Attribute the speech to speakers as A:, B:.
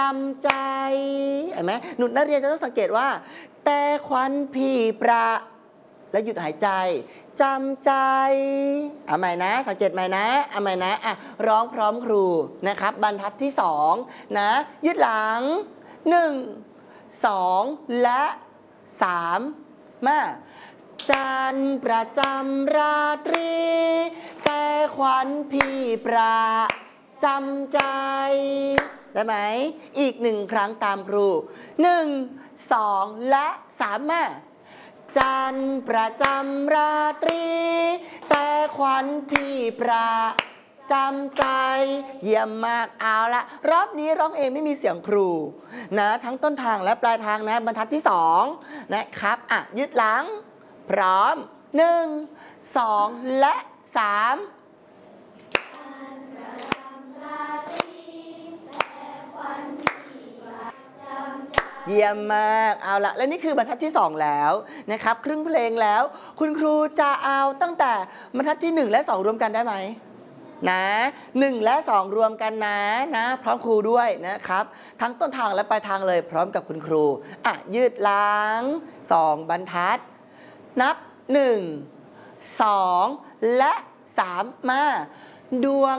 A: จำใจเห็นไหมหนุนนักเรียนจะต้องสังเกตว่าแต่ควันพี่ประแล้วหยุดหายใจจำใจเอาใหม่นะสังเกตใหม่นะเอาใหม่นะร้องพร้อมครูนะครับบรรทัดที่2นะยืดหลัง1 2และ3มาจันประจำราตรีแต่ควันพี่ประจำใจได้ไหมอีก1 ครั้งตามครู1 2และ3มาจันประจำราตรีแต่ควันพี่ประจำใจเยี่ยมมากเอาละรอบนี้ร้องเองไม่มีเสียงครูนะทั้งต้นทางและปลายทางนะบรรทัดที่2นะครับยืดหลังพร้อม1 2และ3เยี่ยมมากเอาละและนี่คือบรรทัดที่2แล้วนะครับครึ่งเพลงแล้วคุณครูจะเอาตั้งแต่บรรทัดที่1และ2รวมกันได้ไหมนะ1และ2รวมกันนะพร้อมครูด้วยนะครับทั้งต้นทางและปลายทางเลยพร้อมกับคุณครูยืดหลัง2บรรทัดนับ1 2และ3มาดวง